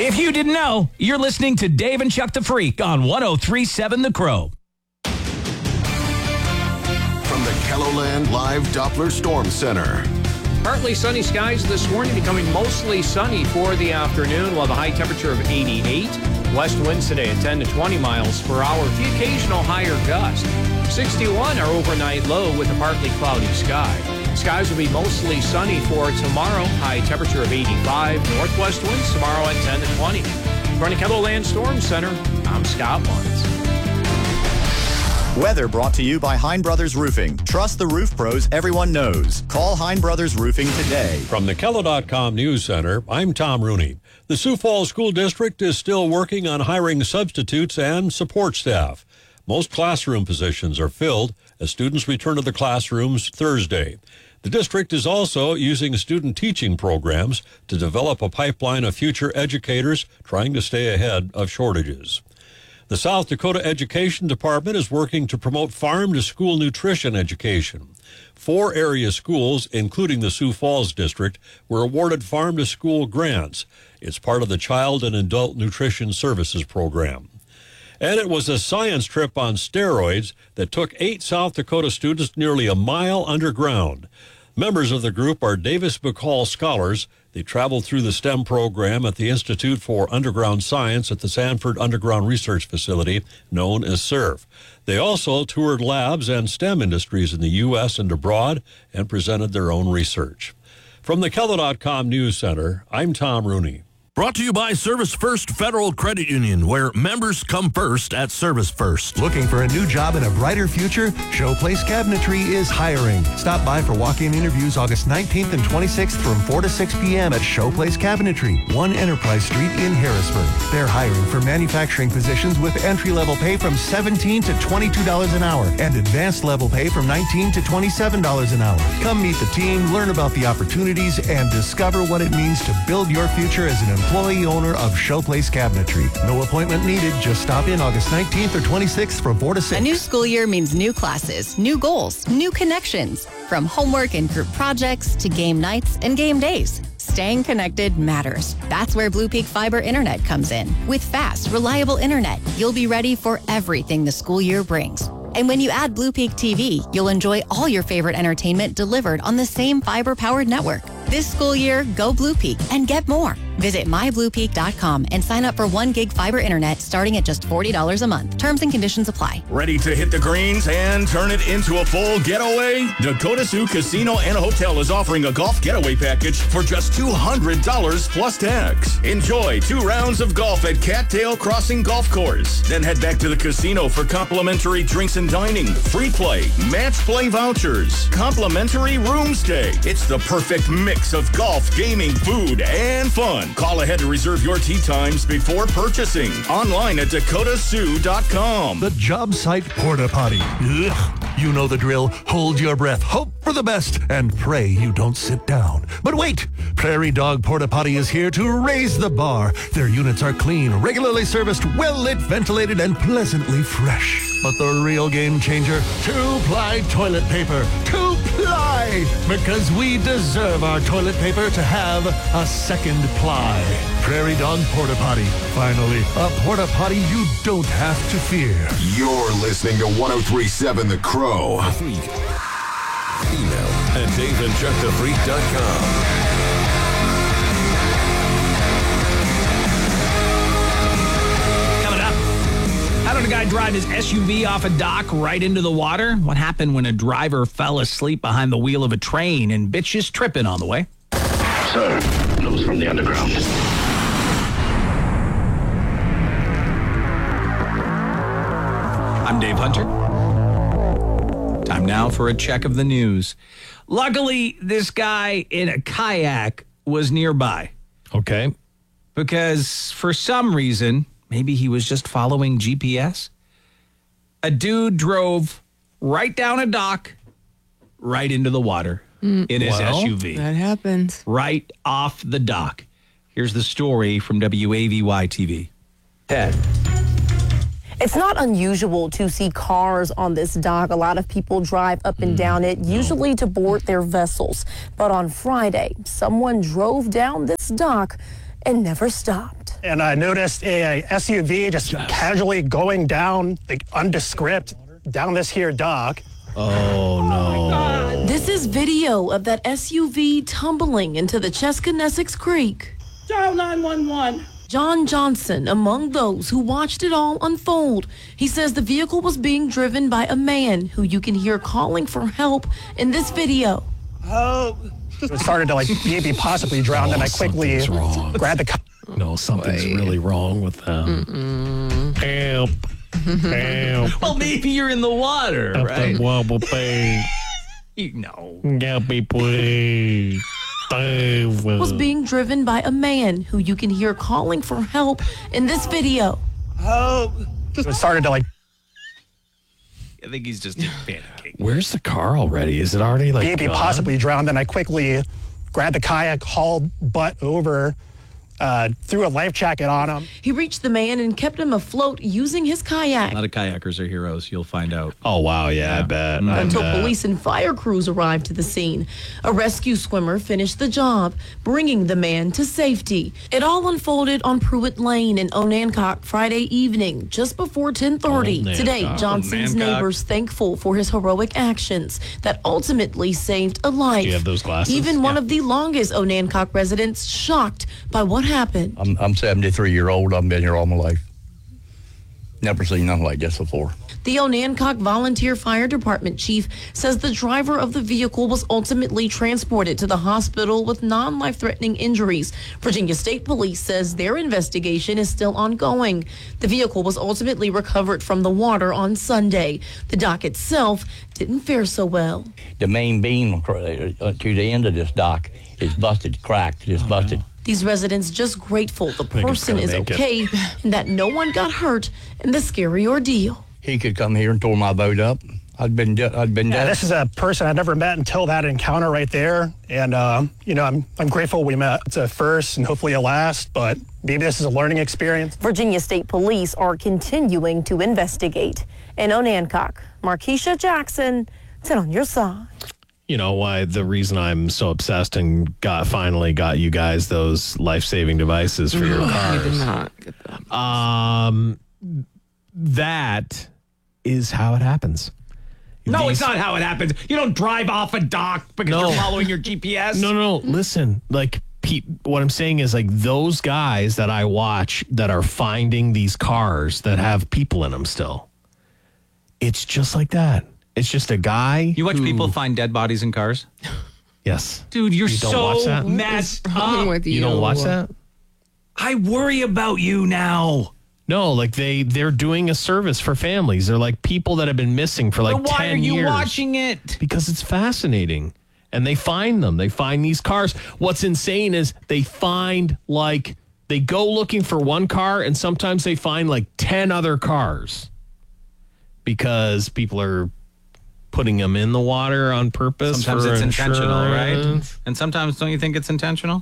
If you didn't know, you're listening to Dave and Chuck the Freak on 103.7 The Crow. From the KELOLAND Live Doppler Storm Center. Partly sunny skies this morning, becoming mostly sunny for the afternoon. We'll have a high temperature of 88. West winds today at 10 to 20 miles per hour. The occasional higher gust. 61 our overnight low with a partly cloudy sky. Skies will be mostly sunny for tomorrow. High temperature of 85. Northwest winds tomorrow at 10 to 20. From the KELOLAND Storm Center, I'm Scott Lawrence. Weather brought to you by Hein Brothers Roofing. Trust the roof pros everyone knows. Call Hein Brothers Roofing today. From the KELO.com News Center, I'm Tom Rooney. The Sioux Falls School District is still working on hiring substitutes and support staff. Most classroom positions are filled as students return to the classrooms Thursday. The district is also using student teaching programs to develop a pipeline of future educators trying to stay ahead of shortages. The South Dakota Education Department is working to promote farm-to-school nutrition education. 4 area schools, including the Sioux Falls District, were awarded farm-to-school grants. It's part of the Child and Adult Nutrition Services program. And it was a science trip on steroids that took 8 South Dakota students nearly a mile underground. Members of the group are Davis McCall scholars. They traveled through the STEM program at the Institute for Underground Science at the Sanford Underground Research Facility, known as SURF. They also toured labs and STEM industries in the U.S. and abroad and presented their own research. From the KELO.com News Center, I'm Tom Rooney. Brought to you by Service First Federal Credit Union, where members come first at Service First. Looking for a new job and a brighter future? Showplace Cabinetry is hiring. Stop by for walk-in interviews August 19th and 26th from 4 to 6 p.m. at Showplace Cabinetry, 1 Enterprise Street in Harrisburg. They're hiring for manufacturing positions with entry-level pay from $17 to $22 an hour and advanced level pay from $19 to $27 an hour. Come meet the team, learn about the opportunities, and discover what it means to build your future as an employee owner of Showplace Cabinetry. No appointment needed. Just stop in August 19th or 26th from 4 to 6. A new school year means new classes, new goals, new connections. From homework and group projects to game nights and game days. Staying connected matters. That's where Blue Peak Fiber Internet comes in. With fast, reliable internet, you'll be ready for everything the school year brings. And when you add Blue Peak TV, you'll enjoy all your favorite entertainment delivered on the same fiber-powered network. This school year, go Blue Peak and get more. Visit mybluepeak.com and sign up for 1 gig fiber internet starting at just $40 a month. Terms and conditions apply. Ready to hit the greens and turn it into a full getaway? Dakota Sioux Casino and Hotel is offering a golf getaway package for just $200 plus tax. Enjoy 2 rounds of golf at Cattail Crossing Golf Course. Then head back to the casino for complimentary drinks and dining, free play, match play vouchers, complimentary room stay. It's the perfect mix of golf, gaming, food, and fun. Call ahead to reserve your tee times before purchasing. Online at dakotasioux.com. The job site porta potty. Ugh. You know the drill. Hold your breath, hope for the best, and pray you don't sit down. But wait! Prairie Dog Porta Potty is here to raise the bar. Their units are clean, regularly serviced, well-lit, ventilated, and pleasantly fresh. But the real game changer, 2-ply toilet paper. 2-ply! Because we deserve our toilet paper to have a second ply. Prairie Dog Porta Potty. Finally, a porta potty you don't have to fear. You're listening to 103.7 The Crow. Freak. Email at DaveandChuckTheFreak.com. Coming up, how did a guy drive his SUV off a dock right into the water? What happened when a driver fell asleep behind the wheel of a train and bitches tripping on the way? Sir, those from the underground. I'm Dave Hunter. Time now for a check of the news. Luckily, this guy in a kayak was nearby. Okay. Because for some reason, maybe he was just following GPS, a dude drove right down a dock, right into the water in his SUV. That happens. Right off the dock. Here's the story from WAVY TV. Ted. It's not unusual to see cars on this dock. A lot of people drive up and down it, usually to board their vessels. But on Friday, someone drove down this dock and never stopped. And I noticed a SUV just casually going down, undescript, down this here dock. Oh, no. This is video of that SUV tumbling into the Chesconessix Creek. Dial 911. John Johnson, among those who watched it all unfold. He says the vehicle was being driven by a man who you can hear calling for help in this video. Help. It started to maybe possibly drown, and I quickly grabbed the car. No, something's really wrong with them. Help. Help. Well, maybe you're in the water, right? No. Help me, please. Was being driven by a man who you can hear calling for help in this video. Help. It started to I think he's just panicking. Where's the car already? Is it already maybe gone? possibly drowned, and I quickly grabbed the kayak, hauled butt over, threw a life jacket on him. He reached the man and kept him afloat using his kayak. A lot of kayakers are heroes, you'll find out. Oh, wow, yeah. I bet. Until police and fire crews arrived to the scene. A rescue swimmer finished the job, bringing the man to safety. It all unfolded on Pruitt Lane in Onancock Friday evening, just before 10:30. Today, Johnson's neighbors thankful for his heroic actions that ultimately saved a life. Do you have those glasses? Even one of the longest Onancock residents shocked by what happened. I'm 73-year-old. I've been here all my life. Never seen nothing like this before. The Onancock Volunteer Fire Department chief says the driver of the vehicle was ultimately transported to the hospital with non-life-threatening injuries. Virginia State Police says their investigation is still ongoing. The vehicle was ultimately recovered from the water on Sunday. The dock itself didn't fare so well. The main beam to the end of this dock is busted, cracked, just busted. These residents just grateful the person is okay and that no one got hurt in the scary ordeal. He could come here and tore my boat up. I'd been dead. This is a person I'd never met until that encounter right there. And, I'm grateful we met. It's a first and hopefully a last, but maybe this is a learning experience. Virginia State Police are continuing to investigate. In Onancock, Markeisha Jackson, 10 on your side. You know why the reason I'm so obsessed and finally got you guys those life-saving devices for your cars. I did not get that. That is how it happens. No, it's not how it happens. You don't drive off a dock because you're following your GPS. No. Listen, what I'm saying is those guys that I watch that are finding these cars that have people in them still. It's just like that. It's just a guy. You watch people find dead bodies in cars? Yes. Dude, you're you don't watch so that? messed up. With you don't watch that? I worry about you now. No, they're doing a service for families. They're people that have been missing for 10 years. Why are you watching it? Because it's fascinating. And they find them. They find these cars. What's insane is they find they go looking for one car and sometimes they find 10 other cars because people are putting them in the water on purpose. Sometimes it's intentional, right? And sometimes don't you think it's intentional?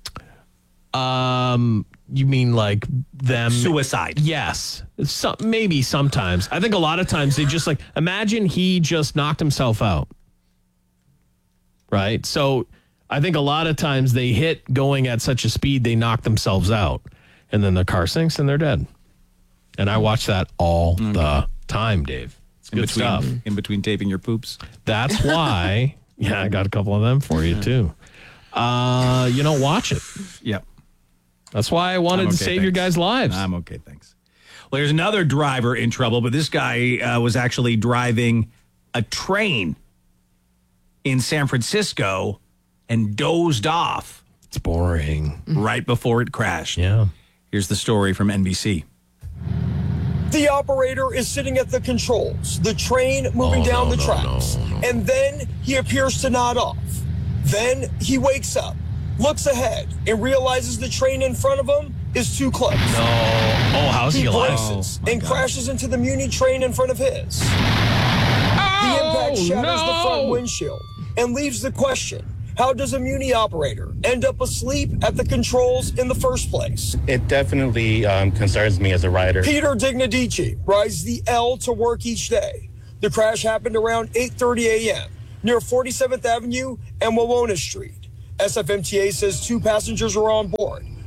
You mean them suicide? Yes. Maybe sometimes. I think a lot of times they just imagine he just knocked himself out. Right? So I think a lot of times they hit going at such a speed they knock themselves out. And then the car sinks and they're dead. And I watch that all the time, Dave. It's good stuff. In between taping your poops. That's why. Yeah, I got a couple of them for you too. Watch it. Yep. That's why I wanted to save your guys' lives. I'm okay, thanks. Well, there's another driver in trouble, but this guy was actually driving a train in San Francisco and dozed off. It's boring. Right before it crashed. Yeah. Here's the story from NBC. The operator is sitting at the controls, the train moving down the tracks, and then he appears to nod off. Then he wakes up, looks ahead, and realizes the train in front of him is too close. No. Oh, how's he alive? Braces and crashes into the Muni train in front of his. The impact shatters the front windshield and leaves the question, how does a Muni operator end up asleep at the controls in the first place? It definitely concerns me as a rider. Peter Dignadici rides the L to work each day. The crash happened around 8:30 a.m. near 47th Avenue and Wawona Street. SFMTA says 2 passengers were on board,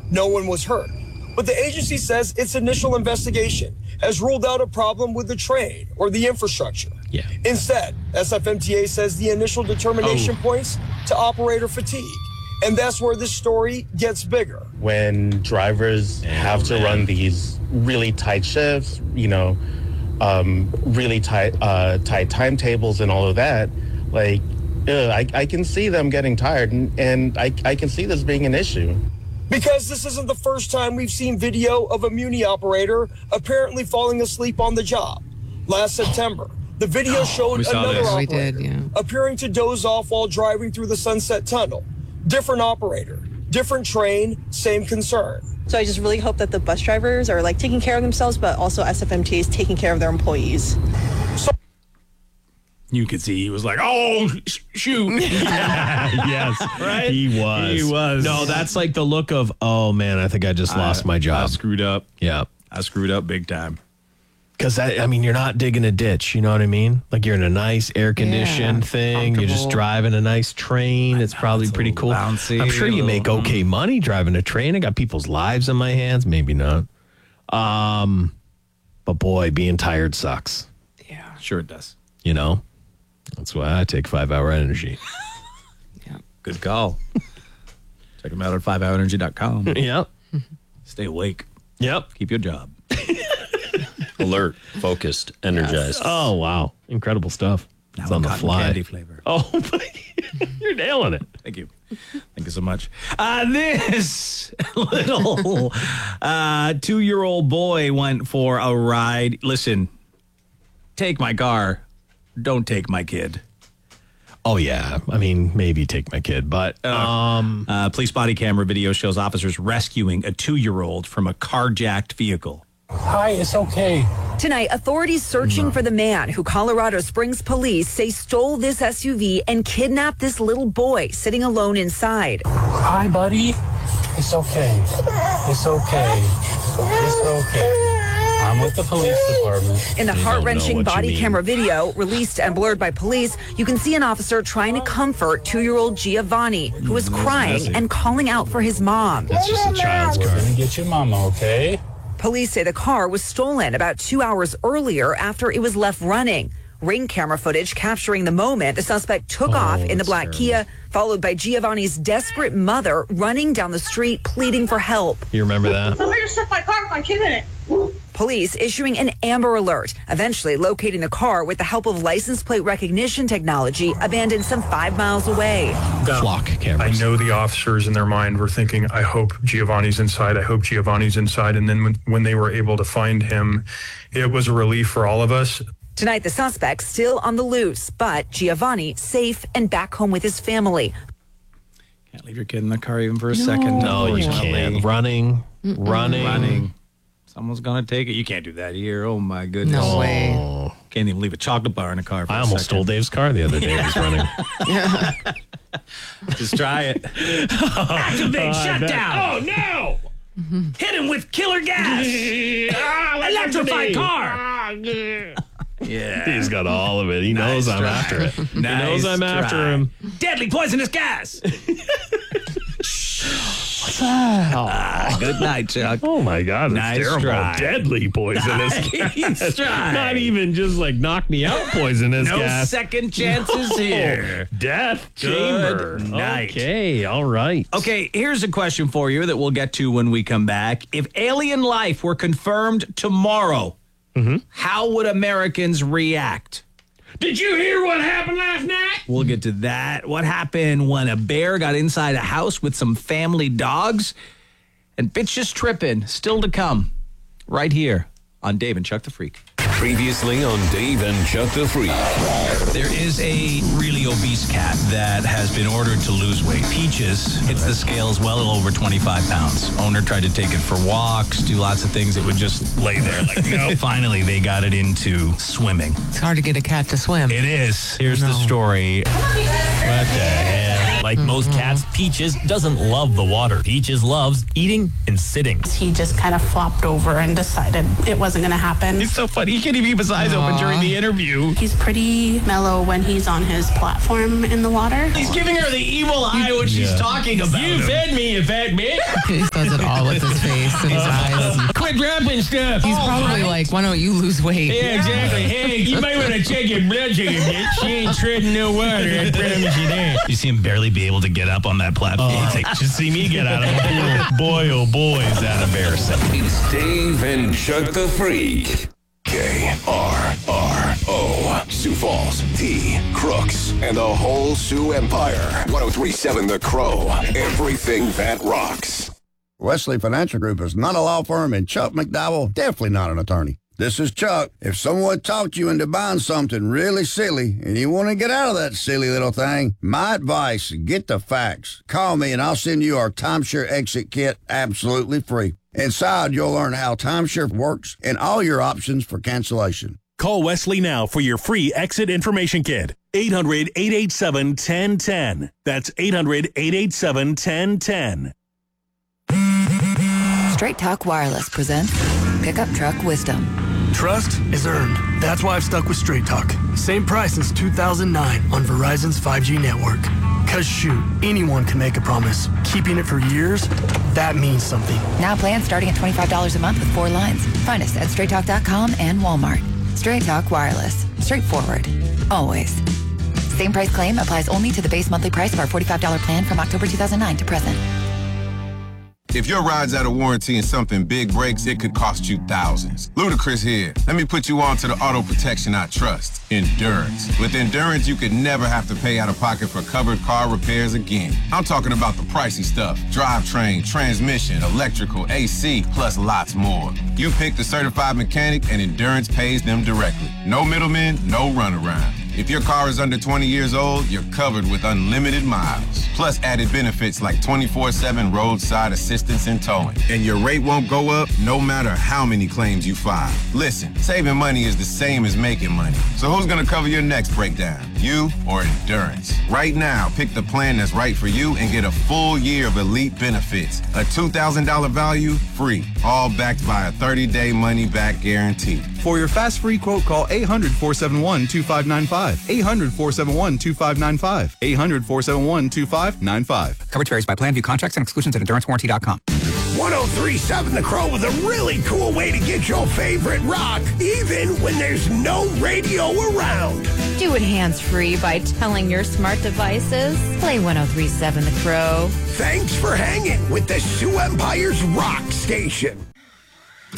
No one was hurt. But the agency says its initial investigation has ruled out a problem with the train or the infrastructure. Yeah. Instead, SFMTA says the initial determination points to operator fatigue. And that's where this story gets bigger. When drivers have to run these really tight shifts, really tight timetables and all of that, I can see them getting tired, and I can see this being an issue. Because this isn't the first time we've seen video of a Muni operator apparently falling asleep on the job. Last September, the video showed another operator appearing to doze off while driving through the Sunset Tunnel. Different operator, different train, same concern. So I just really hope that the bus drivers are taking care of themselves, but also SFMTA is taking care of their employees. You could see he was like, oh, shoot. Yes, right? He was. No, that's like the look of, oh, man, I think I just lost my job. I screwed up. Yeah. I screwed up big time. Because, you're not digging a ditch, you know what I mean? Like you're in a nice air-conditioned thing. You're just driving a nice train. It's probably pretty cool. Bouncy, I'm sure you make okay money driving a train. I got people's lives in my hands. Maybe not. But, boy, being tired sucks. Yeah. Sure it does. That's why I take 5-Hour Energy. Yeah. Good call. Check them out at 5hourenergy.com. Yep. Stay awake. Yep. Keep your job. Alert, focused, energized. Oh, wow. Incredible stuff. Now It's on the cotton fly. candy flavor. Oh, you're nailing it. Thank you. Thank you so much. This little 2-year-old boy went for a ride. Listen, take my car. Don't take my kid. Oh, yeah. Maybe take my kid, but... police body camera video shows officers rescuing a 2-year-old from a carjacked vehicle. Hi, it's okay. Tonight, authorities searching for the man who Colorado Springs police say stole this SUV and kidnapped this little boy sitting alone inside. Hi, buddy. It's okay. It's okay. It's okay. I'm with the police department. In the heart-wrenching body camera video, released and blurred by police, you can see an officer trying to comfort 2-year-old Giovanni, who was crying and calling out for his mom. That's just a child's car. We're gonna get your mama, okay? Police say the car was stolen about 2 hours earlier after it was left running. Ring camera footage capturing the moment the suspect took off in the black Kia, followed by Giovanni's desperate mother running down the street pleading for help. You remember that? Somebody just took my car with my kid in it. Police issuing an Amber Alert, eventually locating the car with the help of license plate recognition technology abandoned some 5 miles away. Flock cameras. I know the officers in their mind were thinking, I hope Giovanni's inside. I hope Giovanni's inside. And then when they were able to find him, it was a relief for all of us. Tonight, the suspect still on the loose, but Giovanni safe and back home with his family. Can't leave your kid in the car even for a second. No, you can't. Running. Someone's going to take it. You can't do that here. Oh, my goodness. No way. Can't even leave a chocolate bar in a car for I almost stole Dave's car the other day. He was running. Just try it. Activate shutdown. Oh, no. Hit him with killer gas. Electrify car. Yeah. He's got all of it. He knows I'm after it. He knows I'm after him. Deadly poisonous gas. What's that? Good night, Chuck. Oh, my God. That's Nice terrible. try. Deadly poisonous Nice gas. try. Not even just like knock me out poisonous No gas. second chances here. Death Good chamber. night. Okay. All right. Okay, here's a question for you that we'll get to when we come back. If alien life were confirmed tomorrow, how would Americans react? Did you hear what happened last night? We'll get to that. What happened when a bear got inside a house with some family dogs? And bitches tripping, still to come, right here on Dave and Chuck the Freak. Previously on Dave and Chuck the Freak. There is a really obese cat that has been ordered to lose weight. Peaches hits the scales well over 25 pounds. Owner tried to take it for walks, do lots of things. It would just lay there like, no. Finally, they got it into swimming. It's hard to get a cat to swim. It is. Here's the story. What the hell? Like most cats, Peaches doesn't love the water. Peaches loves eating and sitting. He just kind of flopped over and decided it wasn't going to happen. He's so funny. He can't even keep his eyes open during the interview. He's pretty mellow when he's on his platform in the water. He's giving her the evil eye when she's talking about You fed me, you fat bitch. He does it all with his face and his eyes. Quit dropping stuff. He's probably like, why don't you lose weight? Yeah, exactly. Hey, you might want to check your blood sugar, bitch. She ain't treading no water. I promise you that. You see him barely be able to get up on that platform. He's like, just see me get out of the pool. Boy, oh boy, is that embarrassing. It's Dave and Chuck the Freak. K-R-R-O. Sioux Falls, T, Crooks, and the whole Sioux Empire. 103.7 The Crow. Everything that rocks. Wesley Financial Group is not a law firm, and Chuck McDowell, definitely not an attorney. This is Chuck. If someone talked you into buying something really silly and you want to get out of that silly little thing, my advice, get the facts. Call me and I'll send you our timeshare exit kit absolutely free. Inside, you'll learn how timeshare works and all your options for cancellation. Call Wesley now for your free exit information kit. 800-887-1010. That's 800-887-1010. Straight Talk Wireless presents Pickup Truck Wisdom. Trust is earned. That's why I've stuck with Straight Talk. Same price since 2009 on Verizon's 5G network. Cause shoot, anyone can make a promise. Keeping it for years, that means something. Now plans starting at $25 a month with 4 lines. Find us at straighttalk.com and Walmart. Straight Talk Wireless. Straightforward. Always. Same price claim applies only to the base monthly price of our $45 plan from October 2009 to present. If your ride's out of warranty and something big breaks, it could cost you thousands. Ludacris here. Let me put you on to the auto protection I trust, Endurance. With Endurance, you could never have to pay out of pocket for covered car repairs again. I'm talking about the pricey stuff. Drivetrain, transmission, electrical, AC, plus lots more. You pick the certified mechanic and Endurance pays them directly. No middlemen, no runaround. If your car is under 20 years old, you're covered with unlimited miles. Plus added benefits like 24/7 roadside assistance and towing. And your rate won't go up no matter how many claims you file. Listen, saving money is the same as making money. So who's gonna cover your next breakdown? You or Endurance? Right now, pick the plan that's right for you and get a full year of elite benefits. A $2,000 value, free. All backed by a 30-day money-back guarantee. For your fast free quote, call 800-471-2595. 800-471-2595. 800-471-2595. Coverage varies by plan. View contracts and exclusions at endurancewarranty.com. 103.7 The Crow with a really cool way to get your favorite rock, even when there's no radio around. Do it hands-free by telling your smart devices. Play 103.7 The Crow. Thanks for hanging with the Sioux Empire's rock station.